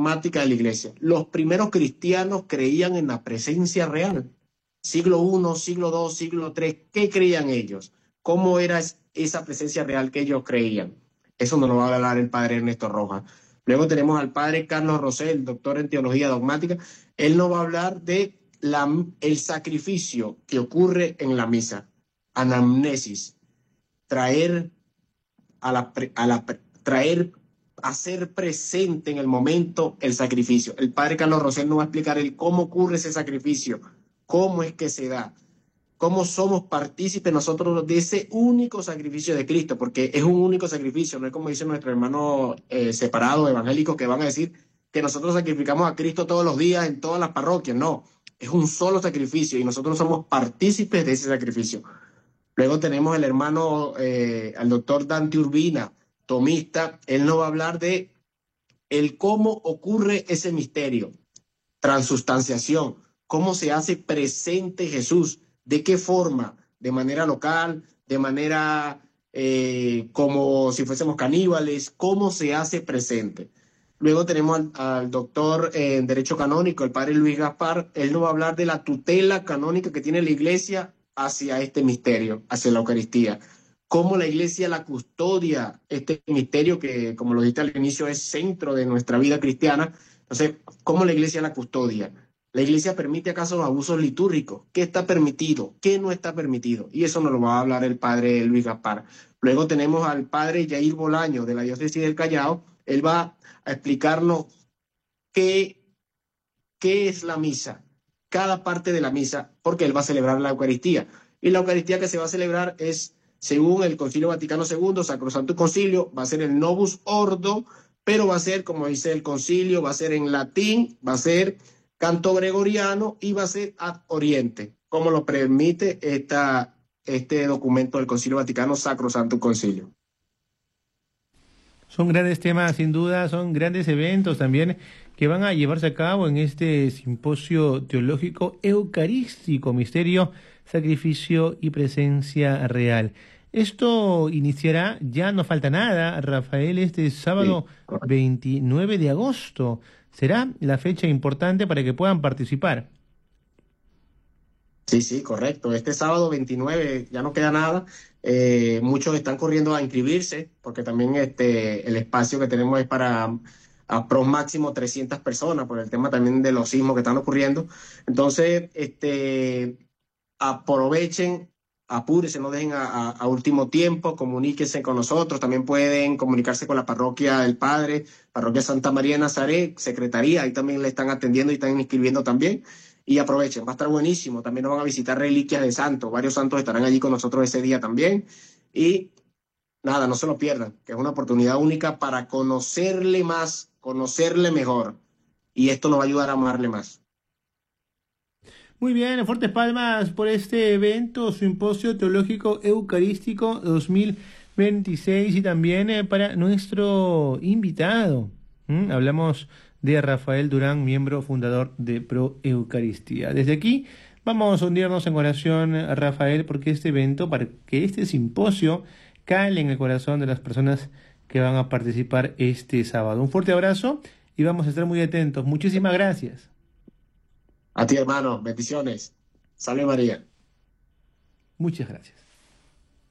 dogmática de la iglesia. Los primeros cristianos creían en la presencia real. Siglo I, siglo II, siglo III, ¿qué creían ellos? ¿Cómo era esa presencia real que ellos creían? Eso nos lo va a hablar el padre Ernesto Rojas. Luego tenemos al padre Carlos Rosell, doctor en teología dogmática. Él nos va a hablar de el sacrificio que ocurre en la misa, anamnesis, traer traer, hacer presente en el momento el sacrificio. El padre Carlos Rosell nos va a explicar cómo ocurre ese sacrificio, cómo es que se da, cómo somos partícipes nosotros de ese único sacrificio de Cristo, porque es un único sacrificio, no es como dicen nuestros hermanos separados, evangélicos, que van a decir que nosotros sacrificamos a Cristo todos los días en todas las parroquias. No, es un solo sacrificio y nosotros somos partícipes de ese sacrificio. Luego tenemos el hermano, al doctor Dante Urbina, tomista. Él nos va a hablar de el cómo ocurre ese misterio, transustanciación, cómo se hace presente Jesús, de qué forma, de manera local, de manera como si fuésemos caníbales, cómo se hace presente. Luego tenemos al doctor en Derecho Canónico, el padre Luis Gaspar. Él nos va a hablar de la tutela canónica que tiene la Iglesia hacia este misterio, hacia la Eucaristía. Cómo la Iglesia la custodia, este misterio que, como lo dije al inicio, es centro de nuestra vida cristiana. Entonces, ¿cómo la Iglesia la custodia? ¿La Iglesia permite acaso los abusos litúrgicos? ¿Qué está permitido? ¿Qué no está permitido? Y eso nos lo va a hablar el padre Luis Gaspar. Luego tenemos al padre Yair Bolaño, de la diócesis del Callao. Él va a explicarnos qué es la misa, cada parte de la misa, porque él va a celebrar la Eucaristía. Y la Eucaristía que se va a celebrar es, según el Concilio Vaticano II, Sacrosanto Concilio, va a ser el Novus Ordo, pero va a ser, como dice el concilio, va a ser en latín, va a ser canto gregoriano y va a ser ad oriente, como lo permite este documento del Concilio Vaticano, Sacrosanto Concilio. Son grandes temas, sin duda, son grandes eventos también que van a llevarse a cabo en este simposio teológico eucarístico, misterio, sacrificio y presencia real. Esto iniciará, ya no falta nada, Rafael, este Sí, sábado correcto. 29 de agosto. Será la fecha importante para que puedan participar. Sí, sí, correcto. Este sábado 29 ya no queda nada. Muchos están corriendo a inscribirse porque también el espacio que tenemos es para pro máximo 300 personas por el tema también de los sismos que están ocurriendo. Entonces, aprovechen, apúrense, no dejen a último tiempo, comuníquense con nosotros. También pueden comunicarse con la parroquia del Padre, parroquia Santa María de Nazaret, secretaría, ahí también le están atendiendo y están inscribiendo también. Y aprovechen, va a estar buenísimo. También nos van a visitar reliquias de santos. Varios santos estarán allí con nosotros ese día también. Y nada, no se lo pierdan, que es una oportunidad única para conocerle más, conocerle mejor. Y esto nos va a ayudar a amarle más. Muy bien, fuertes palmas por este evento, Simposio Teológico Eucarístico 2026 y también para nuestro invitado. Hablamos de Rafael Durán, miembro fundador de Pro Eucaristía. Desde aquí vamos a unirnos en oración, Rafael, porque este evento, para que este simposio cale en el corazón de las personas que van a participar este sábado. Un fuerte abrazo y vamos a estar muy atentos. Muchísimas gracias. A ti, hermano, bendiciones. Salve María. Muchas gracias.